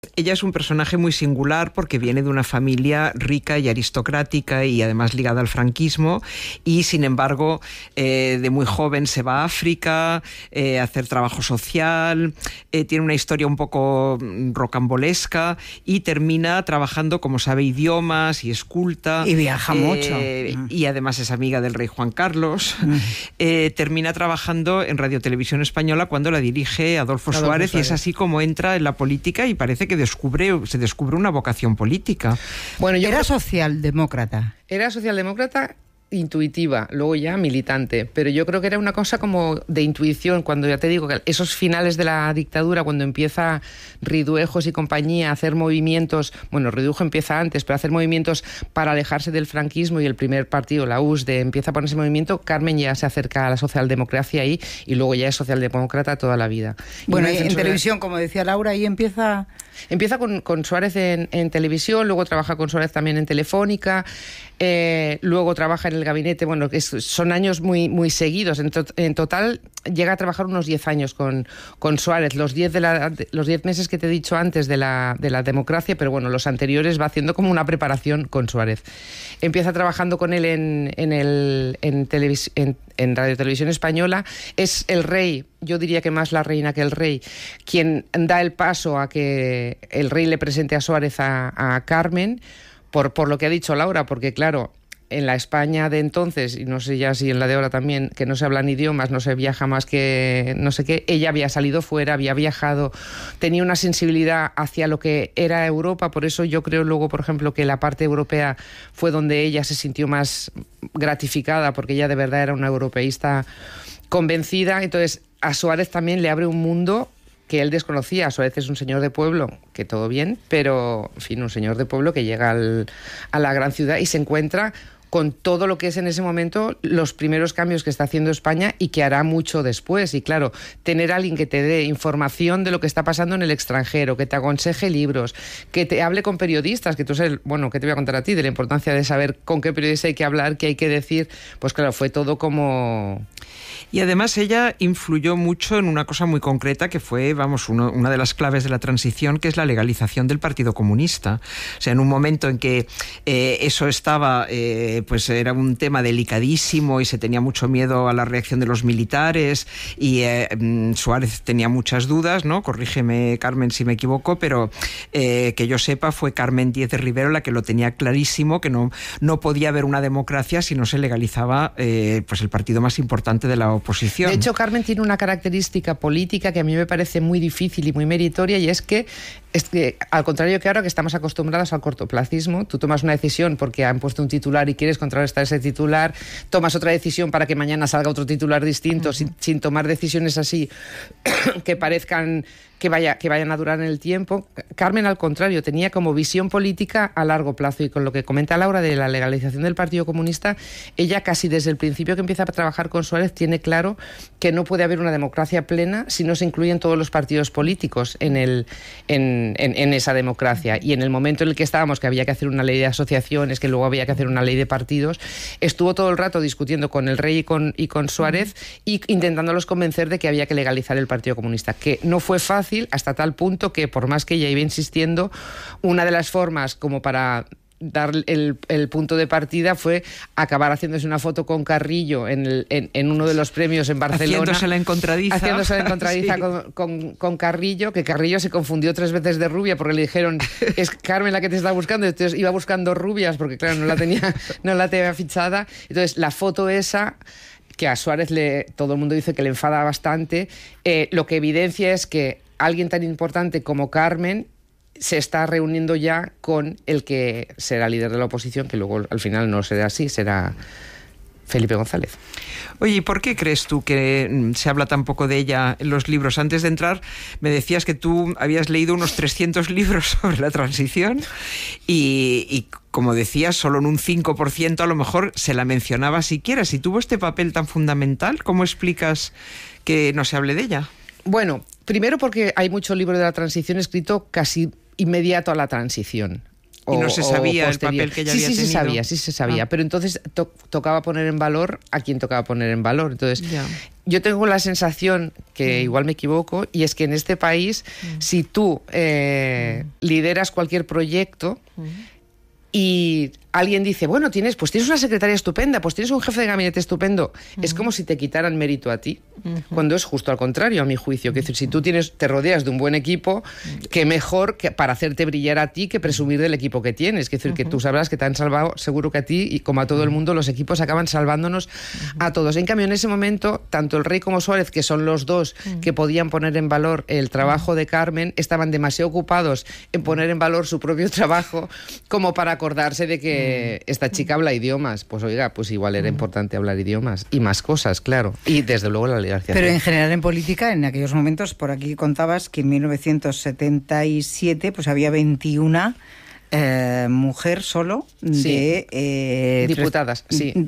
Ella es un personaje muy singular porque viene de una familia rica y aristocrática y además ligada al franquismo, y sin embargo de muy joven se va a África a hacer trabajo social, tiene una historia un poco rocambolesca y termina trabajando, como sabe, idiomas y es culta. Y viaja mucho. Y además es amiga del rey Juan Carlos. Termina trabajando en Radio Televisión Española cuando la dirige Adolfo Suárez, y es así como entra en la política y parece que se descubre una vocación política. Bueno, era socialdemócrata. Era socialdemócrata intuitiva, luego ya militante, pero yo creo que era una cosa como de intuición, cuando ya te digo que esos finales de la dictadura, cuando empieza Riduejos y compañía a hacer movimientos, bueno, Ridujo empieza antes, pero a hacer movimientos para alejarse del franquismo, y el primer partido, la USD, empieza a ponerse movimiento, Carmen ya se acerca a la socialdemocracia ahí, y luego ya es socialdemócrata toda la vida. Bueno, y en televisión, como decía Laura, ahí empieza... Empieza con Suárez en televisión, luego trabaja con Suárez también en Telefónica, luego trabaja en el gabinete. Bueno, son años muy, muy seguidos. En total llega a trabajar unos 10 años con Suárez, los 10 meses que te he dicho antes de la democracia, pero bueno, los anteriores va haciendo como una preparación con Suárez. Empieza trabajando con él en Radio Televisión Española. Es el rey, yo diría que más la reina que el rey, quien da el paso a que el rey le presente a Suárez a Carmen, por lo que ha dicho Laura, porque claro, en la España de entonces, y no sé ya si en la de ahora también, que no se hablan idiomas, no se viaja más que no sé qué, ella había salido fuera, había viajado, tenía una sensibilidad hacia lo que era Europa, por eso yo creo luego, por ejemplo, que la parte europea fue donde ella se sintió más gratificada, porque ella de verdad era una europeísta convencida. Entonces a Suárez también le abre un mundo que él desconocía. Suárez es un señor de pueblo, que todo bien, pero en fin, un señor de pueblo que llega a la gran ciudad y se encuentra con todo lo que es en ese momento los primeros cambios que está haciendo España y que hará mucho después. Y claro, tener a alguien que te dé información de lo que está pasando en el extranjero, que te aconseje libros, que te hable con periodistas, que tú sabes, bueno, ¿qué te voy a contar a ti? De la importancia de saber con qué periodista hay que hablar, qué hay que decir. Pues claro, fue todo como... Y además ella influyó mucho en una cosa muy concreta que fue, vamos, una de las claves de la transición, que es la legalización del Partido Comunista. O sea, en un momento en que eso estaba, pues era un tema delicadísimo y se tenía mucho miedo a la reacción de los militares, y Suárez tenía muchas dudas, ¿no? Corrígeme, Carmen, si me equivoco, pero que yo sepa, fue Carmen Díez de Rivero la que lo tenía clarísimo, que no podía haber una democracia si no se legalizaba pues el partido más importante de la oposición. De hecho, Carmen tiene una característica política que a mí me parece muy difícil y muy meritoria, y es que al contrario que ahora, que estamos acostumbrados al cortoplacismo, tú tomas una decisión porque han puesto un titular y quieres contrarrestar ese titular, tomas otra decisión para que mañana salga otro titular distinto, sin tomar decisiones así que parezcan que vayan a durar en el tiempo. Carmen, al contrario, tenía como visión política a largo plazo, y con lo que comenta Laura de la legalización del Partido Comunista, ella casi desde el principio que empieza a trabajar con Suárez tiene claro que no puede haber una democracia plena si no se incluyen todos los partidos políticos en esa democracia. Y en el momento en el que estábamos, que había que hacer una ley de asociaciones, que luego había que hacer una ley de partidos, estuvo todo el rato discutiendo con el rey y con Suárez, y intentándolos convencer de que había que legalizar el Partido Comunista, que no fue fácil, hasta tal punto que, por más que ella iba insistiendo, una de las formas como para dar el punto de partida fue acabar haciéndose una foto con Carrillo en uno de los premios en Barcelona. Haciéndose la encontradiza sí. con Carrillo, que Carrillo se confundió 3 veces de rubia porque le dijeron, es Carmen la que te está buscando. Entonces iba buscando rubias porque claro, no la tenía fichada. Entonces la foto esa, que a Suárez todo el mundo dice que le enfada bastante, lo que evidencia es que alguien tan importante como Carmen se está reuniendo ya con el que será líder de la oposición, que luego al final no será así, será Felipe González. Oye, ¿y por qué crees tú que se habla tan poco de ella en los libros? Antes de entrar me decías que tú habías leído unos 300 libros sobre la transición y como decías, solo en un 5% a lo mejor se la mencionaba siquiera. Si tuvo este papel tan fundamental, ¿cómo explicas que no se hable de ella? Bueno, primero porque hay mucho libro de la transición escrito casi inmediato a la transición. Y no se sabía el posterior. papel que ella había tenido. Sí se sabía, pero entonces tocaba poner en valor a quien tocaba poner en valor. Entonces, yo tengo la sensación, que igual me equivoco, y es que en este país, si tú lideras cualquier proyecto y alguien dice, bueno, tienes una secretaria estupenda, pues tienes un jefe de gabinete estupendo, es como si te quitaran mérito a ti, cuando es justo al contrario, a mi juicio. Que decir, si tú te rodeas de un buen equipo, qué mejor que para hacerte brillar a ti que presumir del equipo que tienes. Que decir, que tú sabrás que te han salvado, seguro que a ti y como a todo el mundo, los equipos acaban salvándonos a todos. En cambio, en ese momento, tanto el Rey como Suárez, que son los dos que podían poner en valor el trabajo de Carmen, estaban demasiado ocupados en poner en valor su propio trabajo como para acordarse de que esta chica habla idiomas. Pues oiga, pues igual era importante hablar idiomas y más cosas, claro. Y desde luego la liderazgo. Pero en general en política, en aquellos momentos, por aquí contabas que en 1977 pues había 21 mujer solo de diputadas,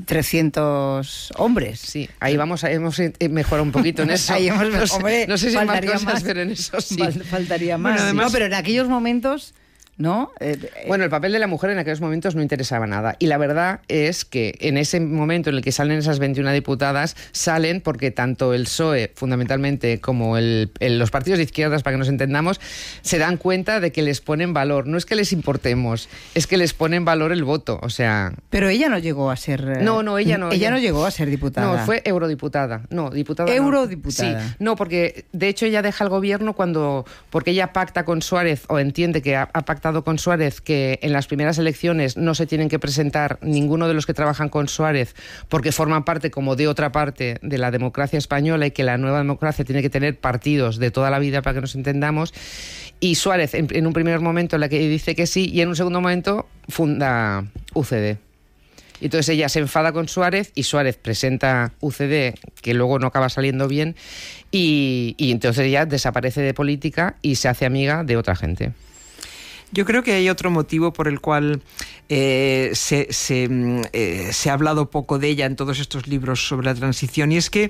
300 hombres. Sí, ahí hemos mejorado un poquito en eso. Ahí hemos, no sé si faltaría más cosas, más, pero en eso sí. Faltaría más. Bueno, además, no, pero en aquellos momentos... ¿no? Bueno, el papel de la mujer en aquellos momentos no interesaba nada. Y la verdad es que en ese momento en el que salen esas 21 diputadas, salen porque tanto el PSOE, fundamentalmente, como los partidos de izquierdas, para que nos entendamos, se dan cuenta de que les ponen valor. No es que les importemos, es que les ponen valor el voto. O sea... Pero ella no llegó a ser... No, ella no. Ella no llegó a ser diputada. No, fue eurodiputada. No, diputada Eurodiputada. No. Sí, no, porque de hecho ella deja el gobierno porque ella pacta con Suárez, o entiende que ha pactado con Suárez que en las primeras elecciones no se tienen que presentar ninguno de los que trabajan con Suárez porque forman parte como de otra parte de la democracia española y que la nueva democracia tiene que tener partidos de toda la vida para que nos entendamos. Y Suárez en un primer momento en la que dice que sí y en un segundo momento funda UCD. Y entonces ella se enfada con Suárez y Suárez presenta UCD, que luego no acaba saliendo bien, y entonces ella desaparece de política y se hace amiga de otra gente. Yo creo que hay otro motivo por el cual se ha hablado poco de ella en todos estos libros sobre la transición, y es que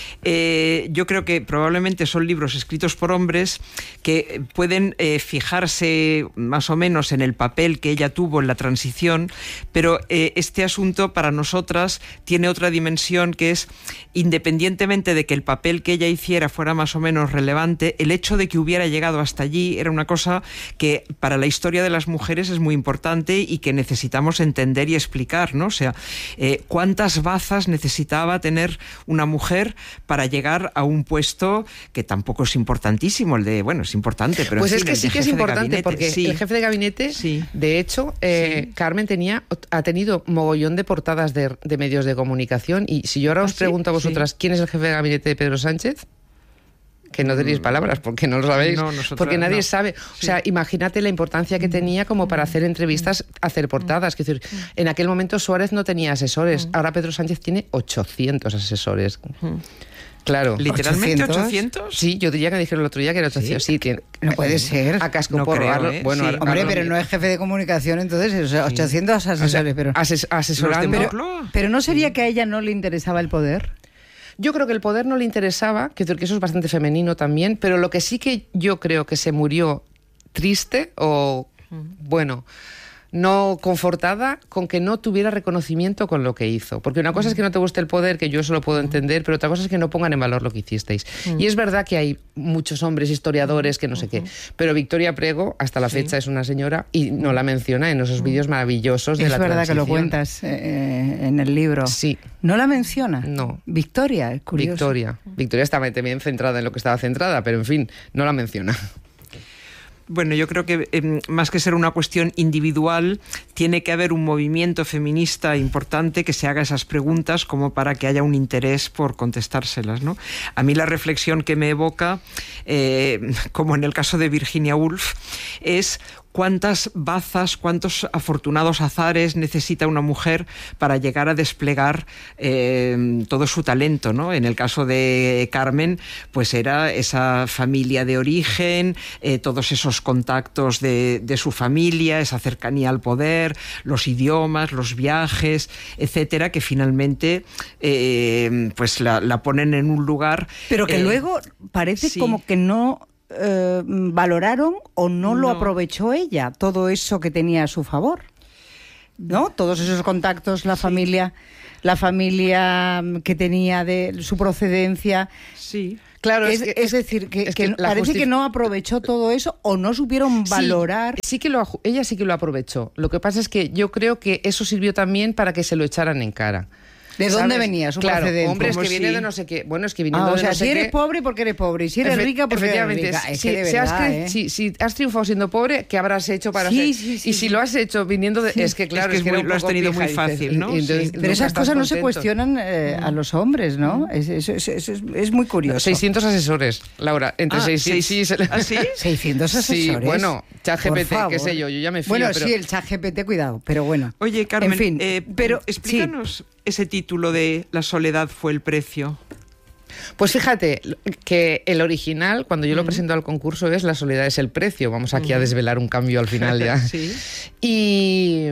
yo creo que probablemente son libros escritos por hombres que pueden fijarse más o menos en el papel que ella tuvo en la transición, pero este asunto para nosotras tiene otra dimensión, que es, independientemente de que el papel que ella hiciera fuera más o menos relevante, el hecho de que hubiera llegado hasta allí era una cosa que para la historia de las mujeres es muy importante y que necesitamos entender y explicar, ¿no? O sea, ¿cuántas bazas necesitaba tener una mujer para llegar a un puesto que tampoco es importantísimo? Es importante, pero pues en es fin, que sí que es importante, porque el jefe de gabinete, de hecho, Carmen ha tenido mogollón de portadas de medios de comunicación, y si yo ahora os pregunto a vosotras, ¿quién es el jefe de gabinete de Pedro Sánchez? Que no tenéis palabras, porque no lo sabéis, porque nadie sabe. O sea, imagínate la importancia que tenía como para hacer entrevistas, hacer portadas. Es decir, en aquel momento Suárez no tenía asesores, ahora Pedro Sánchez tiene 800 asesores. Claro. ¿Literalmente 800? Sí, yo diría que dijeron el otro día que era 800. Sí, no puede ser. A casco no porro. Creo, bueno, hombre, pero no es jefe de comunicación, entonces, o sea, 800 asesores. O sea, pero asesorando. Pero ¿no sería que a ella no le interesaba el poder? Yo creo que el poder no le interesaba, que eso es bastante femenino también, pero lo que sí que yo creo que se murió triste o, bueno, no confortada con que no tuviera reconocimiento con lo que hizo. Porque una cosa es que no te guste el poder, que yo eso lo puedo entender, pero otra cosa es que no pongan en valor lo que hicisteis. Y es verdad que hay muchos hombres historiadores que no sé qué, pero Victoria Prego hasta la fecha es una señora y no la menciona en esos vídeos maravillosos de la transición. Es verdad que lo cuentas en el libro. Sí. ¿No la menciona? No. Victoria, es curioso. Victoria estaba también centrada en lo que estaba centrada, pero en fin, no la menciona. Bueno, yo creo que más que ser una cuestión individual, tiene que haber un movimiento feminista importante que se haga esas preguntas como para que haya un interés por contestárselas, ¿no? A mí la reflexión que me evoca, como en el caso de Virginia Woolf, es cuántas bazas, cuántos afortunados azares necesita una mujer para llegar a desplegar todo su talento, ¿no? En el caso de Carmen, pues era esa familia de origen, todos esos contactos de su familia, esa cercanía al poder, los idiomas, los viajes, etcétera, que finalmente pues la ponen en un lugar... Pero que luego parece como que no valoraron o no lo aprovechó ella, todo eso que tenía a su favor, ¿no? Todos esos contactos, la familia que tenía, de su procedencia. Sí. Claro, es decir, que parece que no aprovechó todo eso o no supieron valorar. Ella sí que lo aprovechó. Lo que pasa es que yo creo que eso sirvió también para que se lo echaran en cara. ¿De dónde venía su procedencia? Hombre, es que viene de no sé qué. Bueno, es que viniendo de no sé qué... si eres pobre, porque eres pobre. Y si eres rica, porque eres rica. Es que de verdad, si has triunfado siendo pobre, ¿qué habrás hecho para ser? Y si lo has hecho viniendo de... Es que claro, es que lo has tenido muy fácil, ¿no? Pero esas cosas no se cuestionan a los hombres, ¿no? Es muy curioso. 600 asesores, Laura. Entre 600... ¿Ah, sí? 600 asesores. Sí, bueno, ChatGPT, qué sé yo ya me fío. Bueno, sí, el ChatGPT, cuidado, pero bueno. Oye, Carmen, en fin, pero explícanos ese título de La soledad fue el precio. Pues fíjate que el original, cuando yo lo presento al concurso, es La soledad es el precio. Vamos aquí a desvelar un cambio al final ya. Sí. Y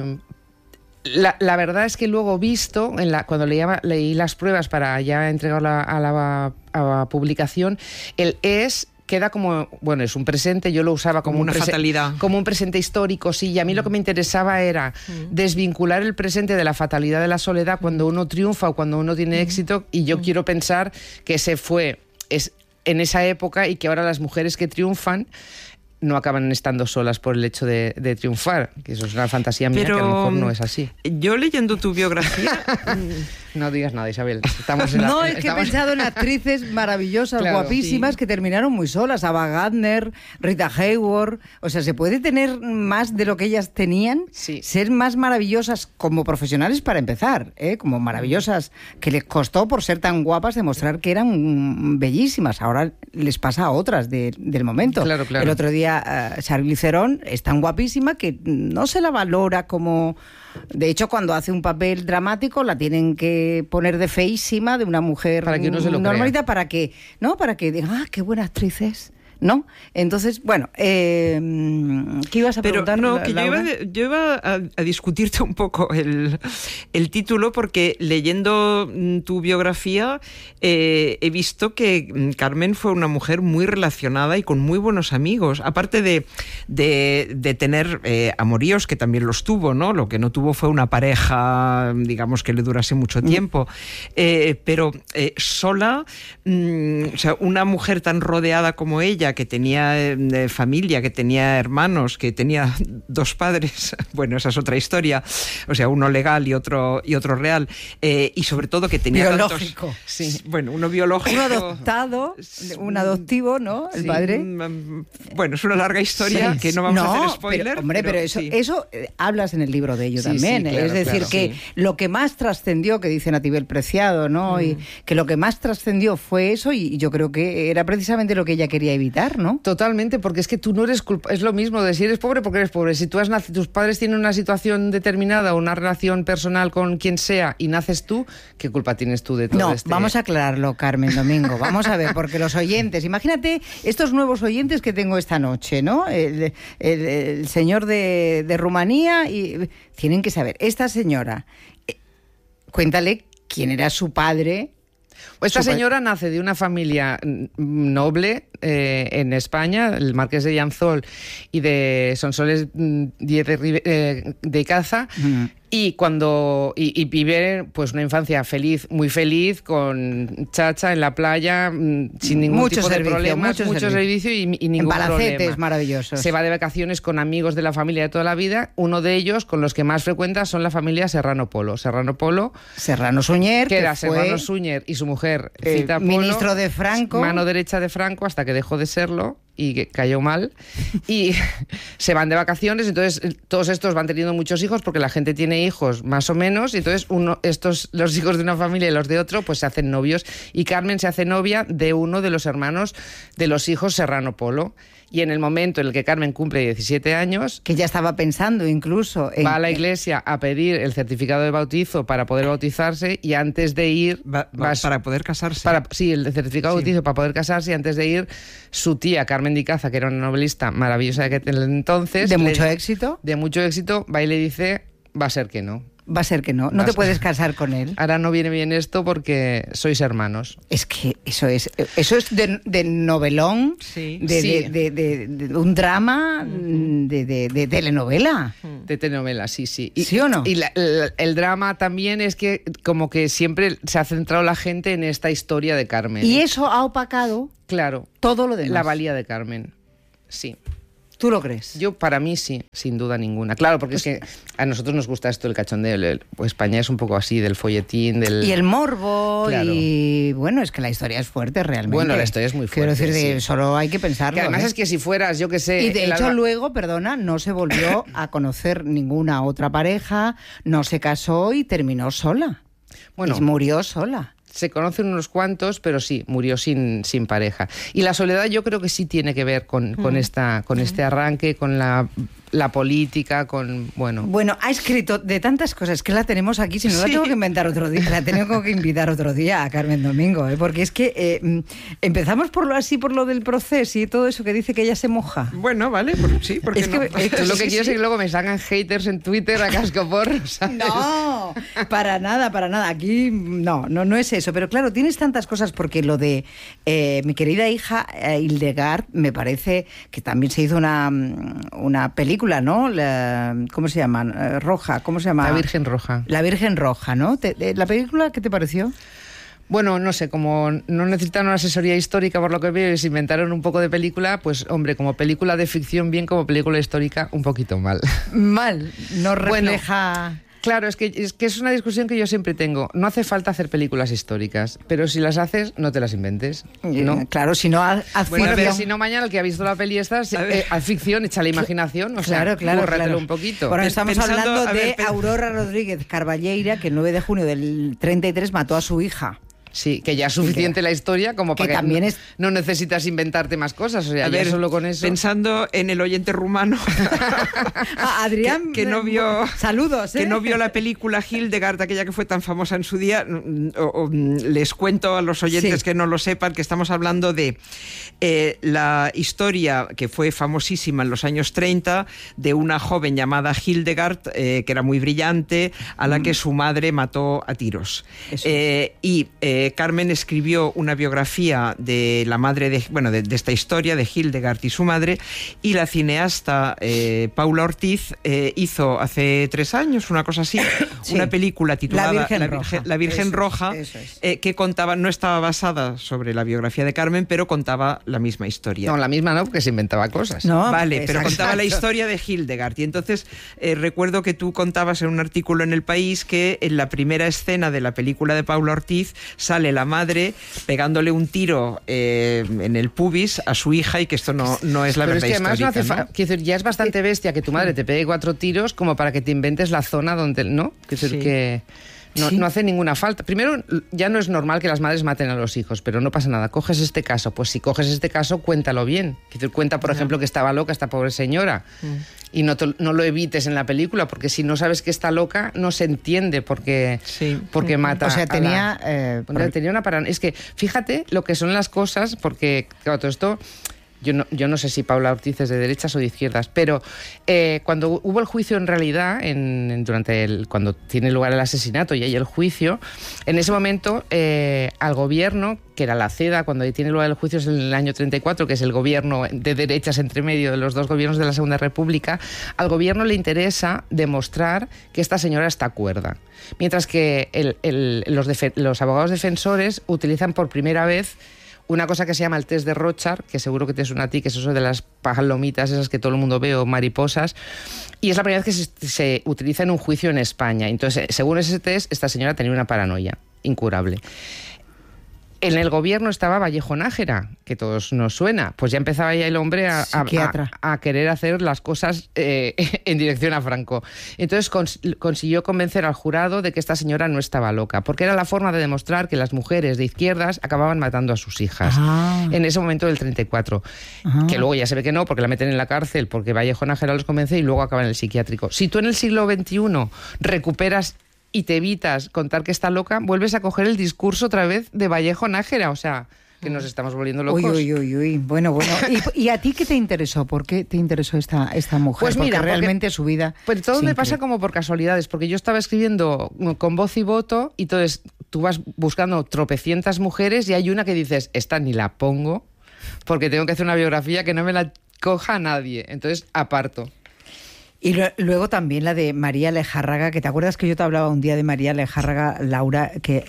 la verdad es que luego visto, cuando leí las pruebas para ya entregarlo a la publicación, el es... queda como, bueno, es un presente, yo lo usaba como una fatalidad. Como un presente histórico, sí, y a mí lo que me interesaba era desvincular el presente de la fatalidad de la soledad cuando uno triunfa o cuando uno tiene éxito, y yo quiero pensar que es en esa época y que ahora las mujeres que triunfan no acaban estando solas por el hecho de triunfar, que eso es una fantasía mía, que a lo mejor no es así. Yo leyendo tu biografía... No digas nada, Isabel. He pensado en actrices maravillosas, claro, guapísimas, que terminaron muy solas. Ava Gardner, Rita Hayworth. O sea, ¿se puede tener más de lo que ellas tenían? Sí. Ser más maravillosas como profesionales para empezar, como maravillosas, que les costó por ser tan guapas demostrar que eran bellísimas. Ahora les pasa a otras del momento. Claro. El otro día Charlize Theron es tan guapísima que no se la valora como... De hecho, cuando hace un papel dramático la tienen que poner de feísima, de una mujer para que no se lo normalita, para que digan, qué buena actriz es, ¿no? Entonces, bueno, ¿qué ibas a preguntar? Pero no, que yo iba a discutirte un poco el título, porque leyendo tu biografía he visto que Carmen fue una mujer muy relacionada y con muy buenos amigos, aparte de tener amoríos, que también los tuvo, ¿no? Lo que no tuvo fue una pareja, digamos, que le durase mucho tiempo, pero sola, o sea, una mujer tan rodeada como ella, que tenía familia, que tenía hermanos, que tenía 2 padres, bueno, esa es otra historia, o sea, uno legal y otro real, y sobre todo que tenía biológico, sí, bueno, uno biológico, uno adoptado, un adoptivo, ¿no? El padre. Bueno, es una larga historia que no vamos a hacer spoiler. Pero eso hablas en el libro de ello también, claro, es decir, que lo que más trascendió, que dice Natibel Preciado, ¿no? Y que lo que más trascendió fue eso, y yo creo que era precisamente lo que ella quería evitar, ¿no? Totalmente, porque es que tú no eres culpable. Es lo mismo de si eres pobre porque eres pobre. Si tú has nacido, tus padres tienen una situación determinada o una relación personal con quien sea y naces tú, ¿qué culpa tienes tú de todo esto? No, vamos a aclararlo, Carmen Domingo. Vamos a ver, porque los oyentes, imagínate estos nuevos oyentes que tengo esta noche, ¿no? El señor de Rumanía, y tienen que saber, esta señora, cuéntale quién era su padre. Esta señora nace de una familia noble en España, el marqués de Llanzol y de Sonsoles de Caza, y vive pues una infancia feliz, muy feliz, con chacha en la playa, sin ningún tipo de problemas, mucho servicio y ningún problema. En maravillosos. Se va de vacaciones con amigos de la familia de toda la vida. Uno de ellos, con los que más frecuenta, son la familia Serrano Polo, Serrano Suñer, que era Serrano Suñer y su mujer Cita Polo, ministro de Franco, mano derecha de Franco, hasta que dejó de serlo y que cayó mal, y se van de vacaciones. Entonces todos estos van teniendo muchos hijos, porque la gente tiene hijos más o menos, y entonces los hijos de una familia y los de otro pues se hacen novios, y Carmen se hace novia de uno de los hermanos de los hijos Serrano Polo. Y en el momento en el que Carmen cumple 17 años... Que ya estaba pensando incluso... Va a la iglesia a pedir el certificado de bautizo para poder bautizarse, y antes de ir... para poder casarse. Sí, el certificado de bautizo para poder casarse, y antes de ir, su tía Carmen de Icaza, que era una novelista maravillosa de aquel entonces... De mucho éxito, va y le dice, va a ser que no. va a ser que no te puedes casar con él. Ahora no viene bien esto porque sois hermanos. Es que eso es de novelón, Sí. de un drama, de telenovela. De telenovela, sí. ¿Sí o no? Y el drama también es que como que siempre se ha centrado la gente en esta historia de Carmen. Y eso ha opacado, claro, todo lo demás. La valía de Carmen, sí. ¿Tú lo crees? Yo, para mí, sí, sin duda ninguna. Claro, porque es que a nosotros nos gusta esto, el cachondeo. Pues España es un poco así, del folletín, del... Y el morbo, claro. Y bueno, es que la historia es fuerte realmente. Bueno, la historia es muy fuerte. Quiero decir, sí. Solo hay que pensarlo. Que además es que si fueras, yo que sé... Y de hecho luego, perdona, no se volvió a conocer ninguna otra pareja, no se casó y terminó sola. Bueno, y murió sola. Se conocen unos cuantos, pero sí, murió sin pareja. Y la soledad yo creo que sí tiene que ver con este arranque, con la política, con... Bueno, ha escrito de tantas cosas que la tenemos aquí, si no la tengo que inventar otro día, la tengo que invitar otro día a Carmen Domingo, porque es que empezamos por lo del proceso y todo eso que dice que ella se moja. Bueno, vale, sí, porque es no. que, Tú lo que quieres es que luego me salgan haters en Twitter a cascoporro, ¿sabes? No, para nada. Aquí no es eso. Pero claro, tienes tantas cosas porque lo de mi querida hija Hildegard, me parece que también se hizo una película, ¿no? ¿Cómo se llama? Roja, ¿cómo se llama? La Virgen Roja. La Virgen Roja, ¿no? ¿La película qué te pareció? Bueno, no sé, como no necesitan una asesoría histórica por lo que veo y se inventaron un poco de película, pues hombre, como película de ficción bien, como película histórica un poquito mal. Mal, no refleja... Bueno, claro, es que es una discusión que yo siempre tengo. No hace falta hacer películas históricas, pero si las haces, no te las inventes, ¿no? Claro, si no, haz bueno, ficción. a ver, si no, mañana el que ha visto la peli esta, haz ficción, echa la imaginación, o sea, córratelo un poquito. Bueno, estamos hablando de ver, Aurora Rodríguez Carballeira, que el 9 de junio del 33 mató a su hija. Sí, que ya es suficiente la historia como para que también no necesitas inventarte más cosas. O sea, a ver, ya solo con eso. Pensando en el oyente rumano Adrián, que no vio saludos, que no vio la película Hildegard, aquella que fue tan famosa en su día, les cuento a los oyentes que no lo sepan que estamos hablando de la historia que fue famosísima en los años 30 de una joven llamada Hildegard, que era muy brillante, a la que su madre mató a tiros. Y Carmen escribió una biografía de la madre de esta historia, de Hildegard y su madre, y la cineasta Paula Ortiz hizo hace 3 años, una cosa así, una película titulada La Virgen Roja, que contaba, no estaba basada sobre la biografía de Carmen, pero contaba la misma historia. No, la misma no, porque se inventaba cosas. No, vale, pero contaba la historia de Hildegard. Y entonces recuerdo que tú contabas en un artículo en El País que en la primera escena de la película de Paula Ortiz sale la madre pegándole un tiro en el pubis a su hija y que esto no es la pero verdad es que además histórica, no hace quiero decir, ya es bastante bestia que tu madre te pegue 4 tiros como para que te inventes la zona donde... ¿no? Quiero decir que... No hace ninguna falta. Primero, ya no es normal que las madres maten a los hijos, pero no pasa nada. Coges este caso, pues si coges este caso, cuéntalo bien. Cuenta, por ejemplo, que estaba loca esta pobre señora. Y no lo evites en la película, porque si no sabes que está loca, no se entiende por qué mata. O sea, tenía... tenía una paranoia. Es que, fíjate lo que son las cosas, porque, claro, todo esto... Yo no sé si Paula Ortiz es de derechas o de izquierdas, pero cuando hubo el juicio en realidad, cuando tiene lugar el asesinato y hay el juicio, en ese momento al gobierno, que era la CEDA, cuando tiene lugar el juicio es en el año 34, que es el gobierno de derechas entre medio de los dos gobiernos de la Segunda República, al gobierno le interesa demostrar que esta señora está cuerda. Mientras que los abogados defensores utilizan por primera vez una cosa que se llama el test de Rorschach, que seguro que te suena a ti, que es eso de las palomitas esas que todo el mundo ve, o mariposas, y es la primera vez que se utiliza en un juicio en España. Entonces, según ese test, esta señora tenía una paranoia incurable. En el gobierno estaba Vallejo Nájera, que todos nos suena. Pues ya empezaba ya el hombre a querer hacer las cosas en dirección a Franco. Entonces consiguió convencer al jurado de que esta señora no estaba loca, porque era la forma de demostrar que las mujeres de izquierdas acababan matando a sus hijas. En ese momento del 34. Que luego ya se ve que no, porque la meten en la cárcel, porque Vallejo Nájera los convence y luego acaba en el psiquiátrico. Si tú en el siglo XXI recuperas y te evitas contar que está loca, vuelves a coger el discurso otra vez de Vallejo Nájera. O sea, que nos estamos volviendo locos. Uy. Bueno. ¿Y a ti qué te interesó? ¿Por qué te interesó esta mujer? Pues mira, porque realmente su vida... Pues todo me pasa como por casualidades, porque yo estaba escribiendo con voz y voto, y entonces tú vas buscando tropecientas mujeres y hay una que dices, esta ni la pongo, porque tengo que hacer una biografía que no me la coja nadie. Entonces aparto. Y luego también la de María Lejárraga, que te acuerdas que yo te hablaba un día de María Lejárraga, Laura, que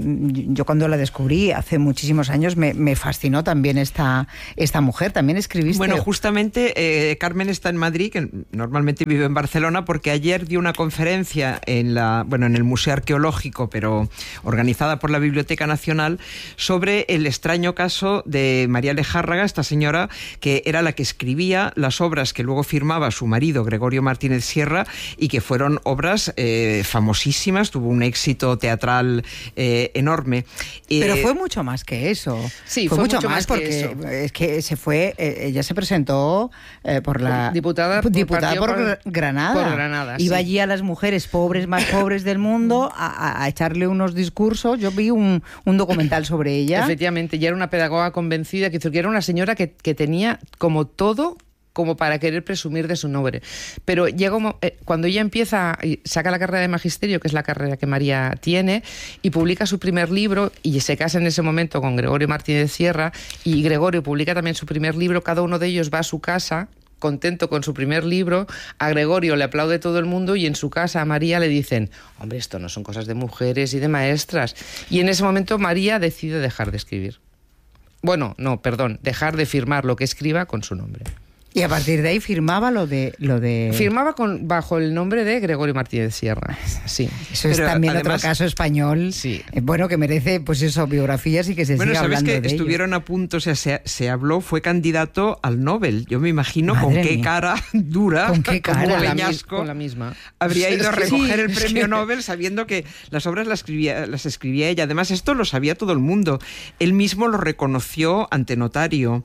yo cuando la descubrí hace muchísimos años me fascinó también esta mujer. También escribiste... Bueno, justamente Carmen está en Madrid, que normalmente vive en Barcelona, porque ayer dio una conferencia en el Museo Arqueológico, pero organizada por la Biblioteca Nacional, sobre el extraño caso de María Lejárraga, esta señora que era la que escribía las obras que luego firmaba su marido, Gregorio Martínez Sierra, y que fueron obras famosísimas, tuvo un éxito teatral enorme. Pero fue mucho más que eso. Sí, fue mucho más porque que eso. Es que ella se presentó por la diputada por Granada. Por Granada, Iba sí. allí a las mujeres más pobres del mundo a echarle unos discursos. Yo vi un documental sobre ella. Efectivamente, ya era una pedagoga convencida, que era una señora que tenía como todo como para querer presumir de su nombre. Pero llega cuando ella empieza, saca la carrera de magisterio, que es la carrera que María tiene, y publica su primer libro, y se casa en ese momento con Gregorio Martínez Sierra, y Gregorio publica también su primer libro, cada uno de ellos va a su casa, contento con su primer libro, a Gregorio le aplaude todo el mundo, y en su casa a María le dicen, hombre, esto no son cosas de mujeres y de maestras. Y en ese momento María decide dejar de escribir. Bueno, no, perdón, dejar de firmar lo que escriba con su nombre. Y a partir de ahí firmaba lo de... Firmaba bajo el nombre de Gregorio Martínez Sierra, sí. Eso es también además, otro caso español, sí. Bueno, que merece, pues eso, biografías y que se siga hablando de ello. Bueno, sabes que estuvieron a punto, o sea, se habló, fue candidato al Nobel. Yo me imagino Madre con qué cara dura, con qué cara, como leñasco, con la misma. Habría ido a recoger el premio Nobel sabiendo que las obras las escribía ella. Además, esto lo sabía todo el mundo. Él mismo lo reconoció ante notario,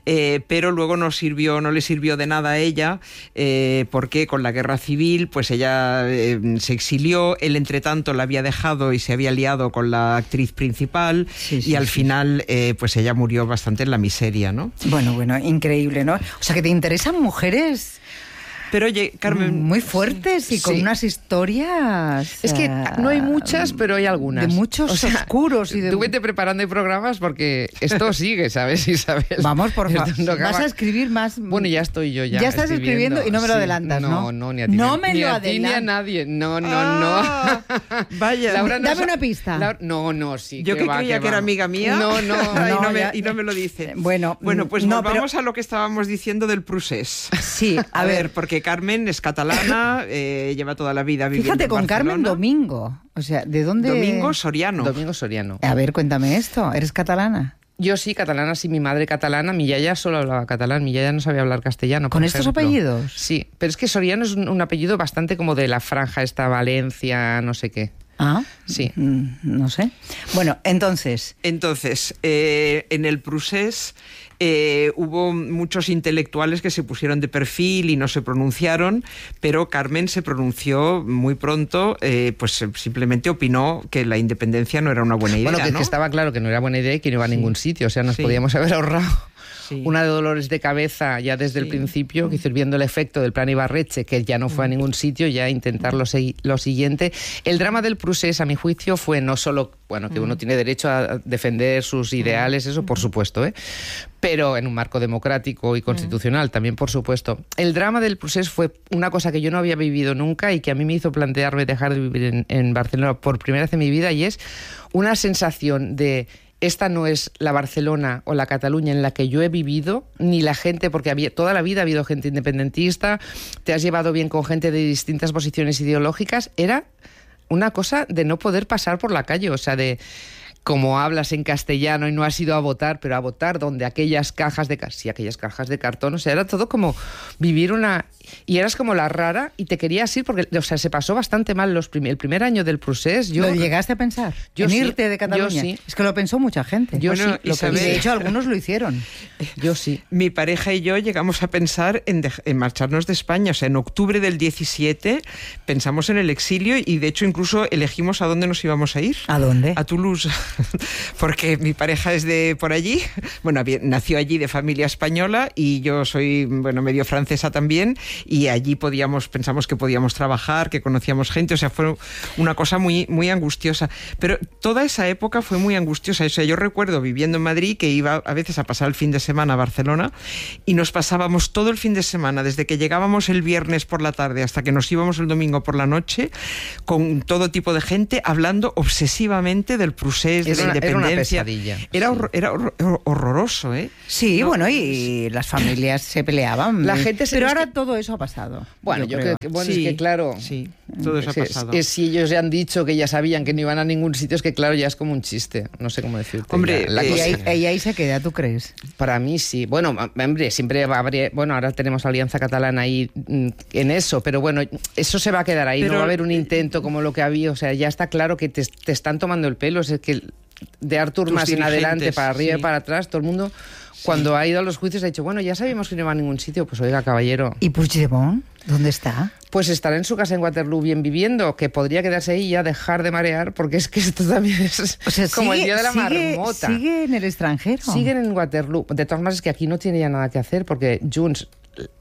pero luego no le sirvió de nada a ella, porque con la guerra civil pues ella se exilió, él entre tanto la había dejado y se había liado con la actriz principal, y al final pues ella murió bastante en la miseria, ¿no? Bueno, increíble, ¿no? O sea, que te interesan mujeres... Pero oye, Carmen... Muy fuertes y con unas historias... Es que no hay muchas, pero hay algunas. De muchos oscuros y de... Tú vete preparando programas porque esto sigue, ¿sabes, Isabel? Vamos, por favor. Vas a escribir más... Bueno, ya estoy yo ya. Ya estás escribiendo y no me lo adelantas, ¿no? No, ni a ti. No me ni lo a ti ni a nadie. No. Vaya. Laura, dame una pista. No, sí. Yo que creía que era amiga mía. No. Y no me lo dice. Bueno, pues volvamos a lo que estábamos diciendo del Prusés. Sí, a ver, porque Carmen es catalana, lleva toda la vida viviendo Fíjate, en con Barcelona. Carmen Domingo. O sea, ¿de dónde...? Domingo Soriano. A ver, cuéntame esto. ¿Eres catalana? Yo sí, catalana, sí, mi madre catalana, mi yaya solo hablaba catalán, mi yaya no sabía hablar castellano. ¿Con estos apellidos? Sí, pero es que Soriano es un apellido bastante como de la franja esta Valencia, no sé qué. Ah, sí. No sé. Bueno, entonces... en el Prusés hubo muchos intelectuales que se pusieron de perfil y no se pronunciaron, pero Carmen se pronunció muy pronto, pues simplemente opinó que la independencia no era una buena idea. Bueno, ¿no? que estaba claro que no era buena idea y que no iba a ningún sitio, o sea, nos podíamos haber ahorrado una de dolores de cabeza ya desde el principio, que viendo el efecto del plan Ibarretxe, que ya no fue a ningún sitio, ya intentar lo siguiente. El drama del Prusés, a mi juicio, fue no solo, bueno, que uno tiene derecho a defender sus ideales, eso por supuesto, pero en un marco democrático y constitucional también, por supuesto. El drama del Prusés fue una cosa que yo no había vivido nunca y que a mí me hizo plantearme dejar de vivir en Barcelona por primera vez en mi vida, y es una sensación de... Esta no es la Barcelona o la Cataluña en la que yo he vivido, ni la gente, porque toda la vida ha habido gente independentista, te has llevado bien con gente de distintas posiciones ideológicas. Era una cosa de no poder pasar por la calle, o sea, de como hablas en castellano y no has ido a votar, pero a votar donde aquellas cajas de cartón, o sea, era todo como vivir una... Y eras como la rara y te querías ir porque, o sea, se pasó bastante mal el primer año del Prusés. ¿Lo llegaste a pensar? ¿En irte de Cataluña? Yo sí. Es que lo pensó mucha gente. Yo sí. Y de hecho algunos lo hicieron. Yo sí. Mi pareja y yo llegamos a pensar en marcharnos de España. O sea, en octubre del 17 pensamos en el exilio y de hecho incluso elegimos a dónde nos íbamos a ir. ¿A dónde? A Toulouse. porque mi pareja es de por allí, bueno, nació allí de familia española y yo soy, bueno, medio francesa también, y allí pensamos que podíamos trabajar, que conocíamos gente, o sea, fue una cosa muy, muy angustiosa. Pero toda esa época fue muy angustiosa. O sea, yo recuerdo viviendo en Madrid que iba a veces a pasar el fin de semana a Barcelona y nos pasábamos todo el fin de semana, desde que llegábamos el viernes por la tarde hasta que nos íbamos el domingo por la noche, con todo tipo de gente hablando obsesivamente del procés, de la independencia. Era una pesadilla. Era horroroso, ¿eh? Sí, no, bueno, y las familias se peleaban. Pero ahora todo eso ha pasado. Bueno, yo creo que sí, es que claro... Sí, todo eso ha pasado. Si ellos ya han dicho que ya sabían que no iban a ningún sitio, es que claro, ya es como un chiste. No sé cómo decirte. Hombre, y ahí se queda, ¿tú crees? Para mí sí. Bueno, hombre, siempre habría... Bueno, ahora tenemos Alianza Catalana ahí en eso, pero bueno, eso se va a quedar ahí. No va a haber un intento como lo que había. O sea, ya está claro que te están tomando el pelo. Es que de Artur Mas en adelante, para arriba y para atrás, todo el mundo... Cuando ha ido a los juicios ha dicho, bueno, ya sabíamos que no iba a ningún sitio, pues oiga, caballero. ¿Y Puigdemont? ¿Dónde está? Pues estará en su casa en Waterloo bien viviendo, que podría quedarse ahí y ya dejar de marear, porque es que esto también es como el día de la marmota. ¿Sigue en el extranjero? Siguen en Waterloo. De todas maneras, es que aquí no tiene ya nada que hacer, porque Junts,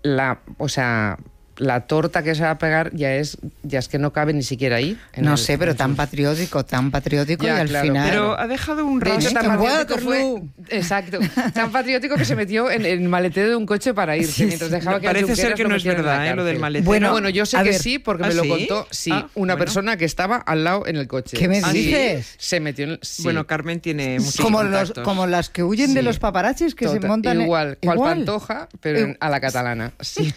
la torta que se va a pegar ya es que no cabe ni siquiera ahí. No sé, pero tan patriótico ya, y al final... Pero ha dejado un rastro. De hecho, tan patriótico fue... Exacto. Tan patriótico que se metió en el maletero de un coche para irse, mientras dejaba que parece ser que no es verdad, lo del maletero. Bueno, yo sé que sí, porque me lo contó una persona que estaba al lado en el coche. ¿Qué me dices? Se metió en el... Sí. Bueno, Carmen tiene muchos como las que huyen de los paparazzis que se montan... Igual, cual Pantoja, pero a la catalana. Sí.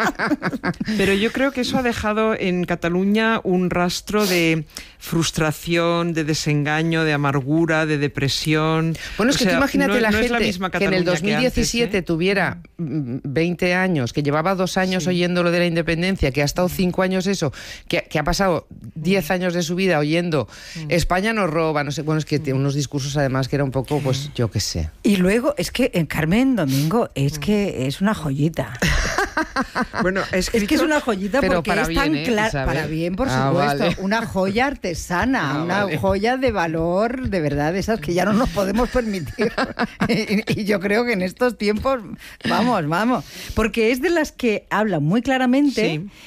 Pero yo creo que eso ha dejado en Cataluña un rastro de frustración, de desengaño, de amargura, de depresión. Bueno, es que tú imagínate la gente que en el 2017 antes, tuviera 20 años, que llevaba 2 años oyendo lo de la independencia, que ha estado 5 años eso, que ha pasado 10 años de su vida oyendo España nos roba, no sé, bueno, es que tiene unos discursos además que era un poco, pues yo qué sé. Y luego, es que en Carmen Domingo es que es una joyita. Bueno, es que es una joyita, pero porque para es bien, tan clara, para bien, por supuesto, vale. una joya artesana, una joya de valor, de verdad, esas que ya no nos podemos permitir. y yo creo que en estos tiempos, vamos, porque es de las que habla muy claramente. Sí.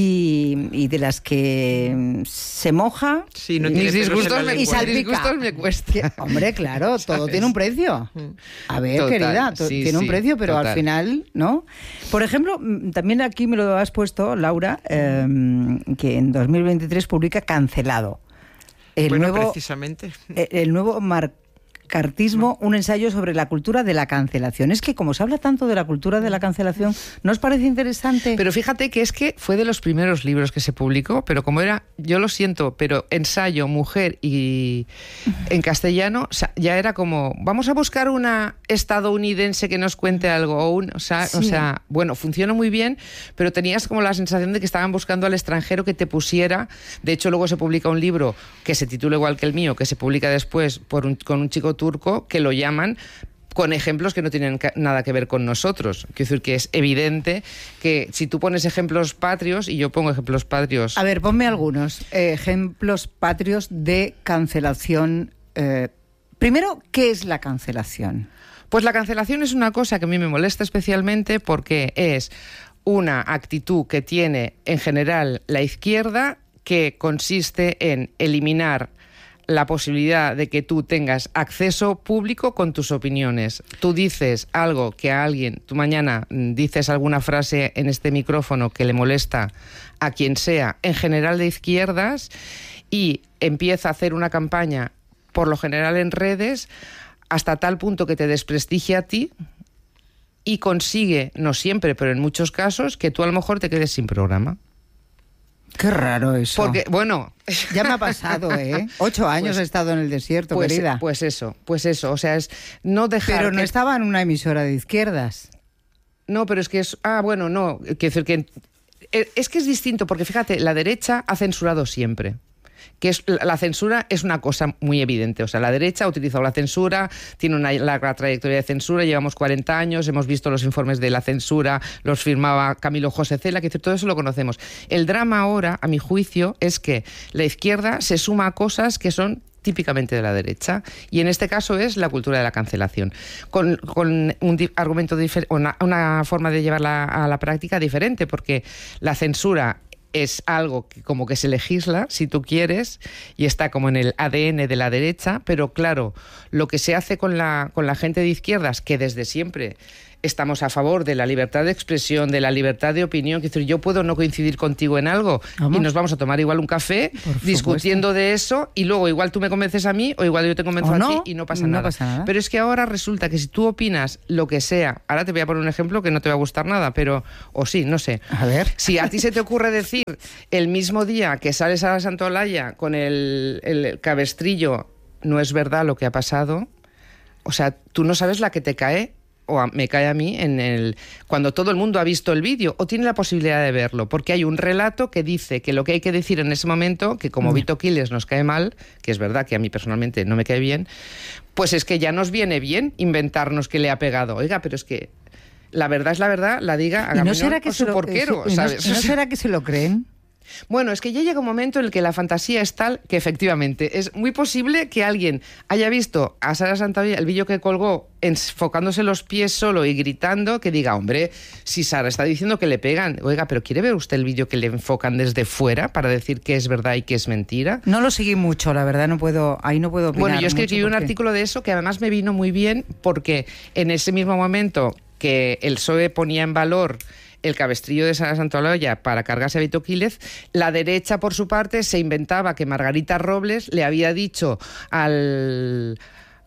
Y de las que se moja. Sí, no tiene disgustos y salpica. Disgustos me cuesta. Hombre, claro, todo tiene un precio. A ver, total, querida, tiene un precio, pero total. Al final, ¿no? Por ejemplo, también aquí me lo has puesto, Laura, que en 2023 publica Cancelado. Precisamente. El nuevo Cartismo, un ensayo sobre la cultura de la cancelación. Es que como se habla tanto de la cultura de la cancelación, ¿no os parece interesante? Pero fíjate que es que fue de los primeros libros que se publicó, pero como era, yo lo siento, pero ensayo, mujer y en castellano, o sea, ya era como, vamos a buscar una estadounidense que nos cuente algo, o sea, bueno, funcionó muy bien, pero tenías como la sensación de que estaban buscando al extranjero que te pusiera. De hecho, luego se publica un libro que se titula igual que el mío, que se publica después con un chico turco, que lo llaman con ejemplos que no tienen nada que ver con nosotros. Quiero decir que es evidente que si tú pones ejemplos patrios y yo pongo ejemplos patrios... A ver, ponme algunos ejemplos patrios de cancelación. Primero, ¿qué es la cancelación? Pues la cancelación es una cosa que a mí me molesta especialmente porque es una actitud que tiene en general la izquierda, que consiste en eliminar la posibilidad de que tú tengas acceso público con tus opiniones. Tú dices algo que a alguien, tú mañana dices alguna frase en este micrófono que le molesta a quien sea, en general de izquierdas, y empieza a hacer una campaña, por lo general en redes, hasta tal punto que te desprestigia a ti y consigue, no siempre, pero en muchos casos, que tú a lo mejor te quedes sin programa. Qué raro eso. Porque, bueno... Ya me ha pasado, 8 años he estado en el desierto, querida. Pues eso. O sea, es no dejar... Pero no estaba en una emisora de izquierdas. No, pero es que es... bueno, no. Quiero decir que... Es que es distinto, porque fíjate, la derecha ha censurado siempre. Que la censura es una cosa muy evidente. O sea, la derecha ha utilizado la censura, tiene una larga trayectoria de censura, llevamos 40 años, hemos visto los informes de la censura, los firmaba Camilo José Cela, que todo eso lo conocemos. El drama ahora, a mi juicio, es que la izquierda se suma a cosas que son típicamente de la derecha, y en este caso es la cultura de la cancelación, con un argumento una forma de llevarla a la práctica diferente, porque la censura es algo que como que se legisla, si tú quieres, y está como en el ADN de la derecha, pero claro, lo que se hace con la gente de izquierdas, que desde siempre estamos a favor de la libertad de expresión, de la libertad de opinión, que decir, yo puedo no coincidir contigo en algo y nos vamos a tomar igual un café discutiendo de eso, y luego igual tú me convences a mí o igual yo te convenzo a ti y no pasa nada. Pero es que ahora resulta que si tú opinas lo que sea, ahora te voy a poner un ejemplo que no te va a gustar nada, pero, o sí, no sé. A ver. Si a ti se te ocurre decir el mismo día que sales a la Santolaya con el cabestrillo, no es verdad lo que ha pasado, o sea, tú no sabes la que te cae, o me cae a mí cuando todo el mundo ha visto el vídeo o tiene la posibilidad de verlo, porque hay un relato que dice que lo que hay que decir en ese momento, que como Vito Quiles nos cae mal, que es verdad que a mí personalmente no me cae bien, pues es que ya nos viene bien inventarnos que le ha pegado. Oiga, pero es que la verdad es la verdad, la diga Agamenón o su porquero, ¿sabes? ¿No será que se lo creen? Bueno, es que ya llega un momento en el que la fantasía es tal que efectivamente es muy posible que alguien haya visto a Sara Santolaya el vídeo que colgó enfocándose los pies solo y gritando, que diga, hombre, si Sara está diciendo que le pegan, oiga, pero ¿quiere ver usted el vídeo que le enfocan desde fuera para decir que es verdad y que es mentira? No lo seguí mucho, la verdad, no puedo opinar. Bueno, yo escribí un artículo de eso que además me vino muy bien porque en ese mismo momento que el PSOE ponía en valor el cabestrillo de Sara Santolaya para cargarse a Vito Quiles, la derecha, por su parte, se inventaba que Margarita Robles le había dicho al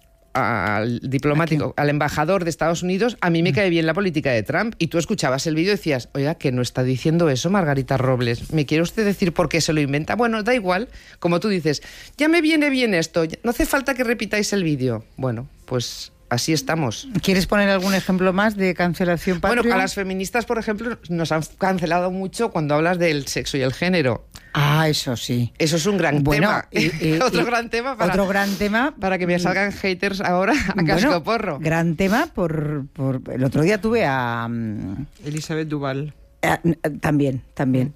diplomático, al embajador de Estados Unidos, a mí me cae bien la política de Trump, y tú escuchabas el vídeo y decías, oiga, que no está diciendo eso Margarita Robles, ¿me quiere usted decir por qué se lo inventa? Bueno, da igual, como tú dices, ya me viene bien esto, no hace falta que repitáis el vídeo. Bueno, pues así estamos. ¿Quieres poner algún ejemplo más de cancelación patria? Bueno, a las feministas, por ejemplo, nos han cancelado mucho cuando hablas del sexo y el género. Ah, eso sí. Eso es un gran tema. Otro gran tema para que me salgan haters ahora a cascoporro. Gran tema por el otro día tuve a Elizabeth Duval. También. También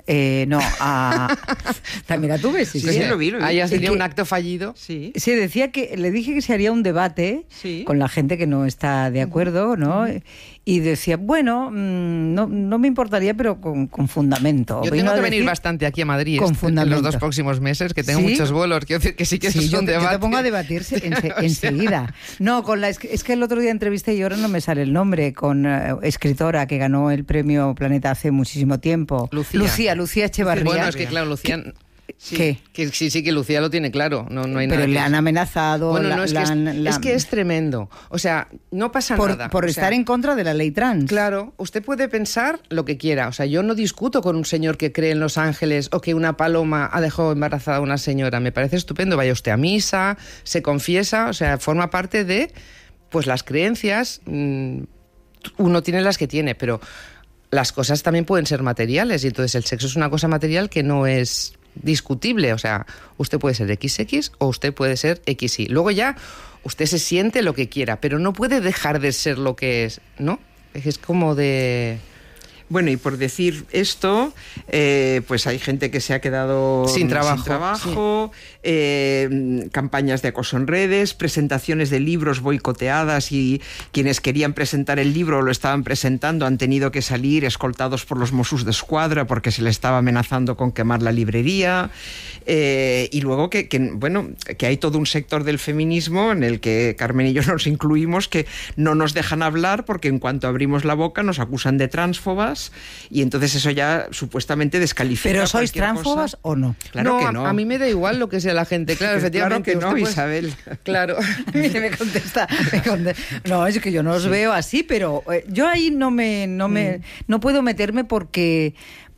la tuve, sí. Lo vi. Ahí sería un acto fallido. Sí, decía que le dije que se haría un debate con la gente que no está de acuerdo, ¿no? Y decía, bueno, no me importaría, pero con fundamento. Yo tengo que venir bastante aquí a Madrid en los 2 próximos meses, que tengo muchos vuelos. Quiero decir que sí que eso es un debate. Yo te pongo a debatirse enseguida. No, es que el otro día entrevisté, y ahora no me sale el nombre, con escritora que ganó el premio Planeta hace muchísimo tiempo. Lucía Echevarría. Bueno, es que claro, Lucía... ¿Qué? Que Lucía lo tiene claro, no hay nada. Pero le han amenazado. Bueno, es que es tremendo. O sea, no pasa nada. Por estar en contra de la ley trans. Claro, usted puede pensar lo que quiera. O sea, yo no discuto con un señor que cree en los ángeles o que una paloma ha dejado embarazada a una señora. Me parece estupendo. Vaya usted a misa, se confiesa, o sea, forma parte de pues las creencias. Uno tiene las que tiene, pero las cosas también pueden ser materiales, y entonces el sexo es una cosa material que no es discutible. O sea, usted puede ser XX o usted puede ser XY. Luego ya usted se siente lo que quiera, pero no puede dejar de ser lo que es, ¿no? Es como de... Bueno, y por decir esto, pues hay gente que se ha quedado sin trabajo, campañas de acoso en redes, presentaciones de libros boicoteadas, y quienes querían presentar el libro o lo estaban presentando han tenido que salir escoltados por los Mossos d'Esquadra porque se les estaba amenazando con quemar la librería. Y luego que hay todo un sector del feminismo en el que Carmen y yo nos incluimos, que no nos dejan hablar porque en cuanto abrimos la boca nos acusan de transfobas, y entonces eso ya supuestamente descalifica. ¿Pero sois transfobas o no? Claro que no. A mí me da igual lo que sea la gente, claro, efectivamente. Claro que no, Isabel. Claro. me contesta. No, es que yo no os veo así, pero yo ahí no puedo meterme porque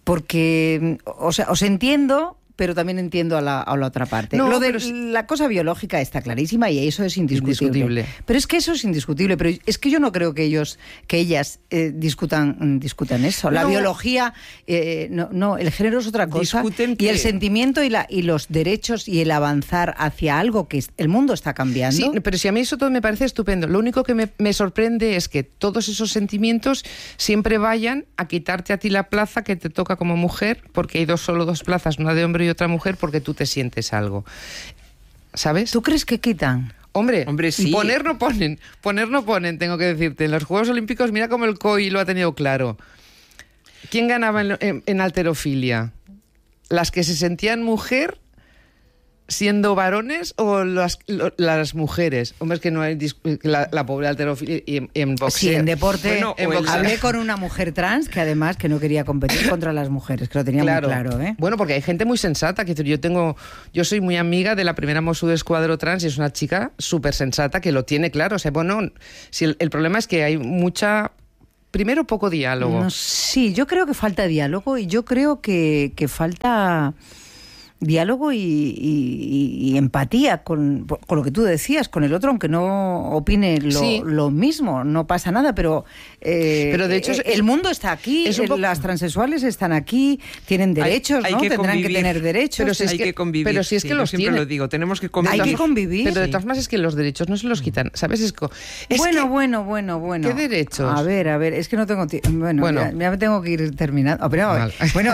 os entiendo, pero también entiendo a la otra parte. No, la cosa biológica está clarísima y eso es indiscutible. Pero es que eso es indiscutible. Pero es que yo no creo que ellas discutan eso. La biología, no, el género es otra cosa. Y el sentimiento y los derechos y el avanzar hacia algo que el mundo está cambiando. Sí, pero si a mí eso todo me parece estupendo. Lo único que me sorprende es que todos esos sentimientos siempre vayan a quitarte a ti la plaza que te toca como mujer, porque hay solo 2 plazas, una de hombre y otra mujer, porque tú te sientes algo. ¿sabes? ¿Tú crees que quitan? Hombre, sí. Poner no ponen, tengo que decirte. En los Juegos Olímpicos, mira cómo el COI lo ha tenido claro. ¿Quién ganaba en halterofilia? ¿Las que se sentían mujer siendo varones o las mujeres? Hombre, es que no hay la pobre halterofilia y en boxeo. Sí, en deporte. Bueno, hablé con una mujer trans que además que no quería competir contra las mujeres, que lo tenía muy claro, ¿eh? Bueno, porque hay gente muy sensata. Que yo soy muy amiga de la primera Mosú de Escuadro Trans y es una chica súper sensata que lo tiene claro. O sea, bueno, si el problema es que hay primero poco diálogo. No, sí, yo creo que falta diálogo y yo creo que falta diálogo y empatía con lo que tú decías, con el otro, aunque no opine lo mismo, no pasa nada, pero de hecho el mundo está aquí, las transexuales están aquí, tienen derechos, ¿no? Tendrán que tener derechos. Pero si hay que convivir. Pero si es que los siempre tienen. lo digo, tenemos que convivir. Hay que convivir. Pero de todas formas es que los derechos no se los quitan, ¿sabes? Bueno. ¿Qué derechos? A ver, es que no tengo tiempo. Bueno. Ya me tengo que ir terminando. Pero, vale. Bueno,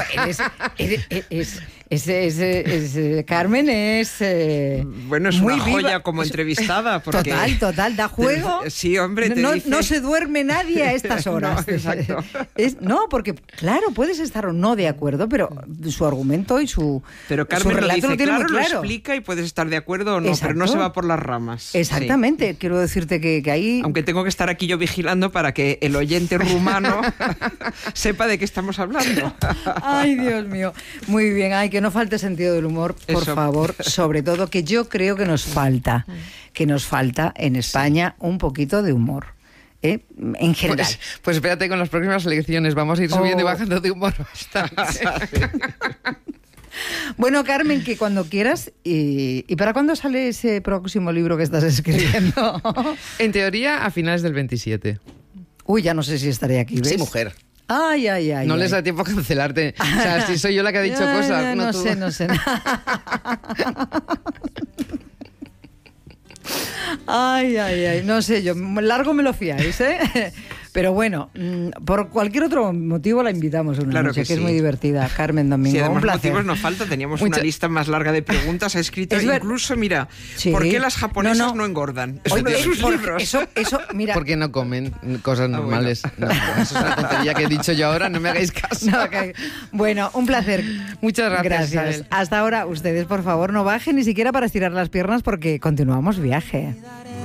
Carmen es bueno, es muy una joya viva. como entrevistada porque total, da juego. Sí, hombre, No se duerme nadie a estas horas. No, exacto. Porque claro, puedes estar o no de acuerdo, pero su argumento y su Pero Carmen su relato lo dice, lo tiene muy claro. Lo explica y puedes estar de acuerdo o no, Exacto. pero no se va por las ramas. Exactamente, Sí. quiero decirte que ahí... Aunque tengo que estar aquí yo vigilando para que el oyente rumano sepa de qué estamos hablando. Ay, Dios mío. Muy bien, que no falte sentido del humor, por favor, sobre todo, que yo creo que nos falta en España un poquito de humor. En general. Pues espérate con las próximas elecciones, vamos a ir subiendo y bajando de humor bastante. Bueno, Carmen, que cuando quieras. ¿Y para cuándo sale ese próximo libro que estás escribiendo? En teoría, a finales del 27. Uy, ya no sé si estaré aquí, ¿ves? Sí, mujer. Ay. No les da tiempo a cancelarte. O sea, si soy yo la que ha dicho cosas. No tú. sé. Ay. No sé, yo largo me lo fiáis, ¿eh? Pero bueno, por cualquier otro motivo la invitamos una noche, que es muy divertida. Carmen Domingo, sí, además un placer. motivos nos falta, teníamos una lista más larga de preguntas, ha escrito incluso, mira, sí. ¿por qué las japonesas no engordan? Oye, de sus libros. Eso, mira. ¿Por qué no comen cosas normales? Bueno. No, eso es una tontería que he dicho yo ahora, no me hagáis caso. Bueno, un placer. Muchas gracias. Gracias. Hasta ahora, ustedes, por favor, no bajen ni siquiera para estirar las piernas porque continuamos viaje.